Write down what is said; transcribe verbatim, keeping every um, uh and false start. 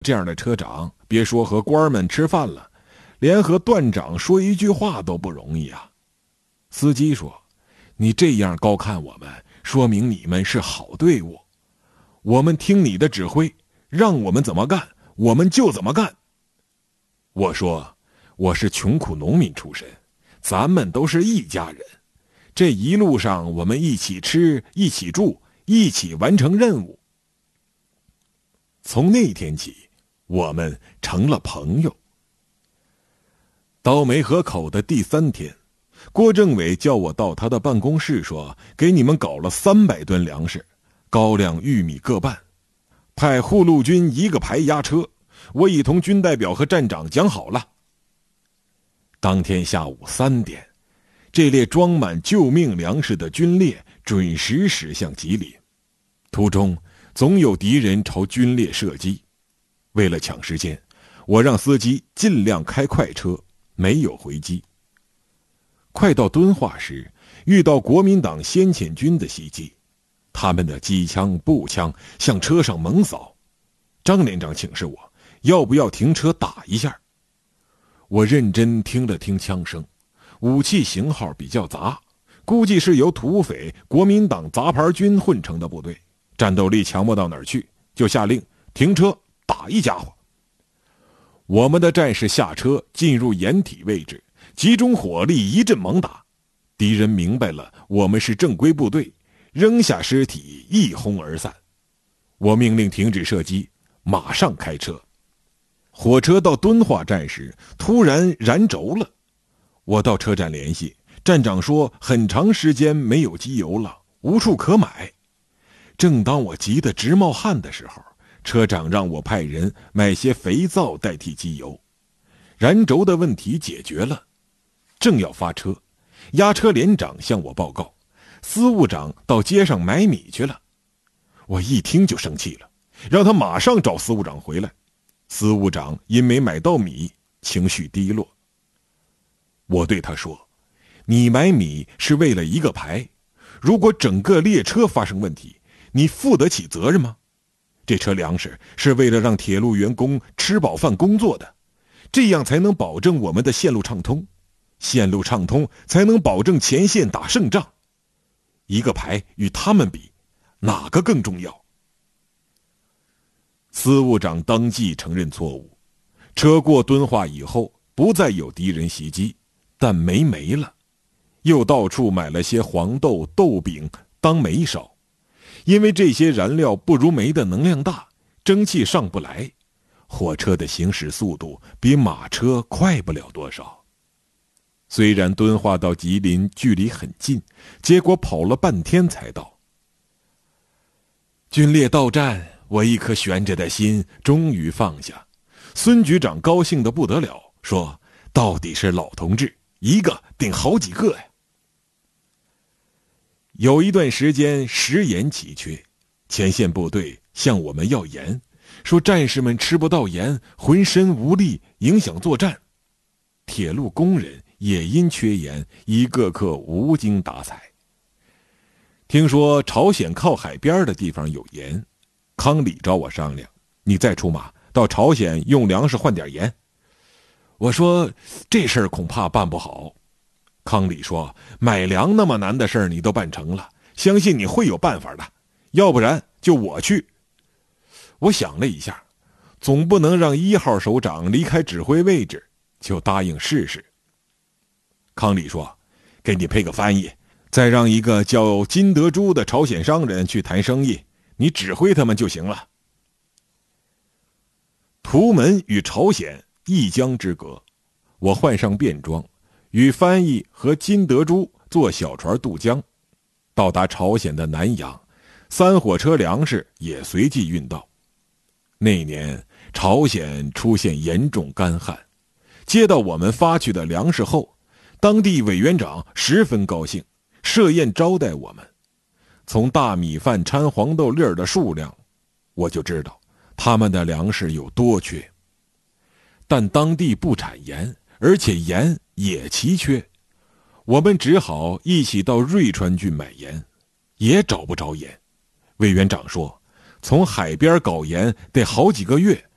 这样的车长，别说和官们吃饭了，连和段长说一句话都不容易啊。司机说，你这样高看我们，说明你们是好队伍，我们听你的指挥，让我们怎么干我们就怎么干。我说，我是穷苦农民出身，咱们都是一家人，这一路上我们一起吃，一起住，一起完成任务。从那天起，我们成了朋友。到梅河口的第三天，郭政委叫我到他的办公室说，给你们搞了三百吨粮食，高粱、玉米各半，派护路军一个排押车，我已同军代表和站长讲好了。当天下午三点，这列装满救命粮食的军列准时驶向吉林，途中总有敌人朝军列射击。为了抢时间，我让司机尽量开快车，没有回击。快到敦化时，遇到国民党先遣军的袭击，他们的机枪步枪向车上猛扫。张连长请示我要不要停车打一下。我认真听了听枪声，武器型号比较杂，估计是由土匪、国民党杂牌军混成的部队，战斗力强不到哪儿去，就下令停车打一家伙。我们的战士下车进入掩体位置，集中火力一阵猛打。敌人明白了我们是正规部队，扔下尸体一哄而散。我命令停止射击，马上开车。火车到敦化站时突然燃轴了，我到车站联系，站长说很长时间没有机油了，无处可买。正当我急得直冒汗的时候，车长让我派人买些肥皂代替机油，燃轴的问题解决了。正要发车，押车连长向我报告，司务长到街上买米去了。我一听就生气了，让他马上找司务长回来。司务长因没买到米，情绪低落。我对他说，你买米是为了一个排，如果整个列车发生问题，你负得起责任吗？这车粮食是为了让铁路员工吃饱饭工作的，这样才能保证我们的线路畅通，线路畅通才能保证前线打胜仗。一个排与他们比，哪个更重要？司务长当即承认错误，车过敦化以后不再有敌人袭击，但煤没了，又到处买了些黄豆、豆饼当煤烧。因为这些燃料不如煤的能量大，蒸汽上不来，火车的行驶速度比马车快不了多少。虽然敦化到吉林距离很近，结果跑了半天才到。军列到站，我一颗悬着的心终于放下。孙局长高兴得不得了，说到底是老同志，一个顶好几个呀。有一段时间食盐奇缺，前线部队向我们要盐，说战士们吃不到盐，浑身无力，影响作战。铁路工人也因缺盐，一个个无精打采。听说朝鲜靠海边的地方有盐，康礼找我商量，你再出马到朝鲜用粮食换点盐。我说这事儿恐怕办不好。康礼说，买粮那么难的事儿你都办成了，相信你会有办法的，要不然就我去。我想了一下，总不能让一号首长离开指挥位置，就答应试试。康礼说，给你配个翻译，再让一个叫金德珠的朝鲜商人去谈生意，你指挥他们就行了。图门与朝鲜一江之隔，我换上便装，与翻译和金德珠坐小船渡江，到达朝鲜的南阳，三火车粮食也随即运到。那年朝鲜出现严重干旱，接到我们发去的粮食后，当地委员长十分高兴，设宴招待我们。从大米饭掺黄豆粒儿的数量，我就知道他们的粮食有多缺。但当地不产盐，而且盐也奇缺，我们只好一起到瑞川郡买盐，也找不着盐。委员长说，从海边搞盐得好几个月，